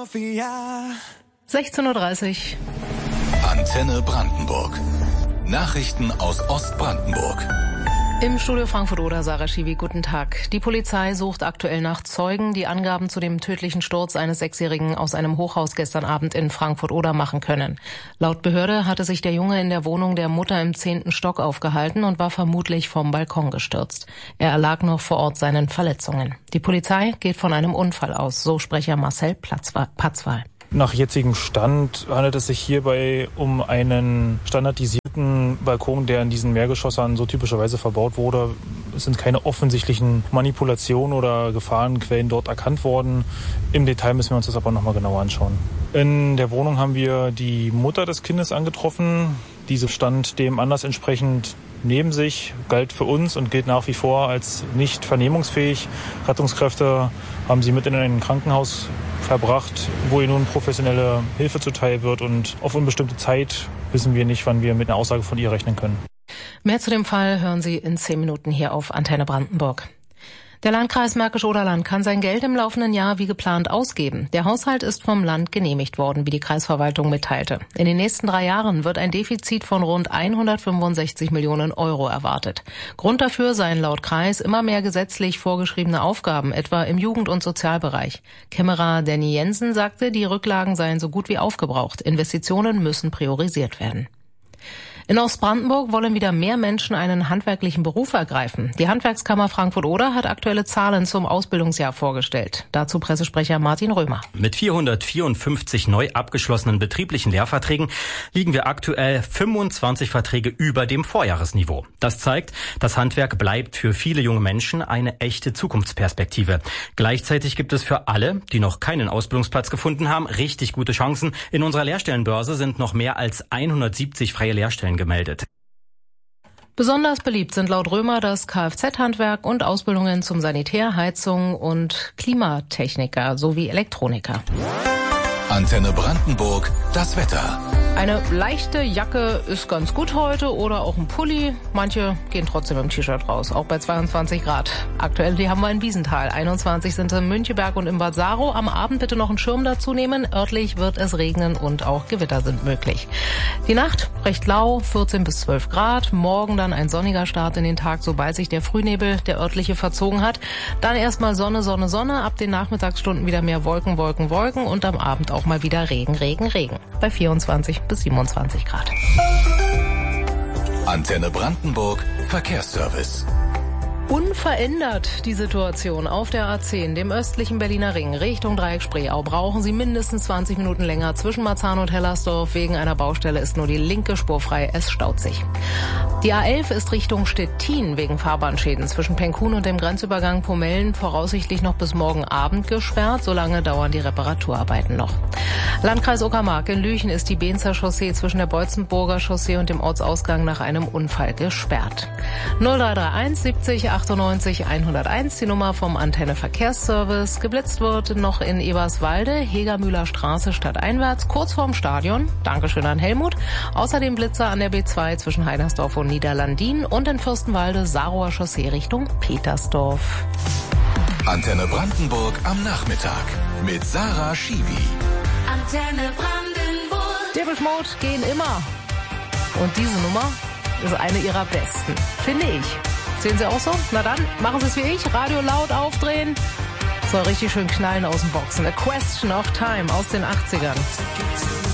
16:30 Uhr. Antenne Brandenburg. Nachrichten aus Ostbrandenburg. Im Studio Frankfurt-Oder, Sarah Schiwi, guten Tag. Die Polizei sucht aktuell nach Zeugen, die Angaben zu dem tödlichen Sturz eines Sechsjährigen aus einem Hochhaus gestern Abend in Frankfurt-Oder machen können. Laut Behörde hatte sich der Junge in der Wohnung der Mutter im 10. Stock aufgehalten und war vermutlich vom Balkon gestürzt. Er erlag noch vor Ort seinen Verletzungen. Die Polizei geht von einem Unfall aus, so Sprecher Marcel Patzwal. Nach jetzigem Stand handelt es sich hierbei um einen standardisierten Balkon, der in diesen Mehrgeschossern so typischerweise verbaut wurde. Es sind keine offensichtlichen Manipulationen oder Gefahrenquellen dort erkannt worden. Im Detail müssen wir uns das aber nochmal genauer anschauen. In der Wohnung haben wir die Mutter des Kindes angetroffen. Diese stand dem Anlass entsprechend neben sich, galt für uns und gilt nach wie vor als nicht vernehmungsfähig. Rettungskräfte haben sie mit in ein Krankenhaus verbracht, wo ihr nun professionelle Hilfe zuteil wird, und auf unbestimmte Zeit wissen wir nicht, wann wir mit einer Aussage von ihr rechnen können. Mehr zu dem Fall hören Sie in 10 Minuten hier auf Antenne Brandenburg. Der Landkreis Märkisch-Oderland kann sein Geld im laufenden Jahr wie geplant ausgeben. Der Haushalt ist vom Land genehmigt worden, wie die Kreisverwaltung mitteilte. In den nächsten 3 Jahren wird ein Defizit von rund 165 Millionen Euro erwartet. Grund dafür seien laut Kreis immer mehr gesetzlich vorgeschriebene Aufgaben, etwa im Jugend- und Sozialbereich. Kämmerer Danny Jensen sagte, die Rücklagen seien so gut wie aufgebraucht. Investitionen müssen priorisiert werden. In Ostbrandenburg wollen wieder mehr Menschen einen handwerklichen Beruf ergreifen. Die Handwerkskammer Frankfurt-Oder hat aktuelle Zahlen zum Ausbildungsjahr vorgestellt. Dazu Pressesprecher Martin Römer. Mit 454 neu abgeschlossenen betrieblichen Lehrverträgen liegen wir aktuell 25 Verträge über dem Vorjahresniveau. Das zeigt, das Handwerk bleibt für viele junge Menschen eine echte Zukunftsperspektive. Gleichzeitig gibt es für alle, die noch keinen Ausbildungsplatz gefunden haben, richtig gute Chancen. In unserer Lehrstellenbörse sind noch mehr als 170 freie Lehrstellen gemeldet. Besonders beliebt sind laut Römer das Kfz-Handwerk und Ausbildungen zum Sanitär-, Heizung- und Klimatechniker sowie Elektroniker. Antenne Brandenburg, das Wetter. Eine leichte Jacke ist ganz gut heute oder auch ein Pulli. Manche gehen trotzdem im T-Shirt raus, auch bei 22 Grad. Aktuell, die haben wir in Wiesenthal. 21 sind in Müncheberg und im Bad Saro. Am Abend bitte noch einen Schirm dazu nehmen. Örtlich wird es regnen und auch Gewitter sind möglich. Die Nacht recht lau, 14 bis 12 Grad. Morgen dann ein sonniger Start in den Tag, sobald sich der Frühnebel, der örtliche, verzogen hat. Dann erstmal Sonne, Sonne, Sonne. Ab den Nachmittagsstunden wieder mehr Wolken, Wolken, Wolken. Und am Abend auch mal wieder Regen, Regen, Regen. Bei 24 bis 27 Grad. Antenne Brandenburg, Verkehrsservice. Unverändert die Situation auf der A10, dem östlichen Berliner Ring, Richtung Dreieck Spreeau. Brauchen Sie mindestens 20 Minuten länger. Zwischen Marzahn und Hellersdorf wegen einer Baustelle ist nur die linke Spur frei. Es staut sich. Die A11 ist Richtung Stettin wegen Fahrbahnschäden zwischen Penkhuhn und dem Grenzübergang Pomellen voraussichtlich noch bis morgen Abend gesperrt. Solange dauern die Reparaturarbeiten noch. Landkreis Uckermark in Lüchen ist die Beenzer Chaussee zwischen der Beutzenburger Chaussee und dem Ortsausgang nach einem Unfall gesperrt. 0331 70 98 101, die Nummer vom Antenne Verkehrsservice. Geblitzt wird noch in Eberswalde, Hegermühler Straße stadteinwärts, kurz vorm Stadion. Dankeschön an Helmut. Außerdem Blitzer an der B2 zwischen Heidersdorf und Niederlandin und in Fürstenwalde Sarower Chaussee Richtung Petersdorf. Antenne Brandenburg am Nachmittag mit Sarah Schiwi. Antenne Brandenburg. Depeche Mode gehen immer. Und diese Nummer ist eine ihrer besten, finde ich. Sehen Sie auch so? Na dann, machen Sie es wie ich. Radio laut aufdrehen. Soll richtig schön knallen aus den Boxen. A Question of Time aus den 80ern.